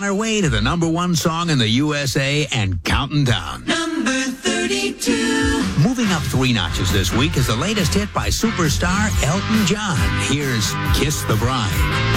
our way to the #1 song in the USA and counting down. Number 32. Moving up 3 notches this week is the latest hit by superstar Elton John. Here's Kiss the Bride.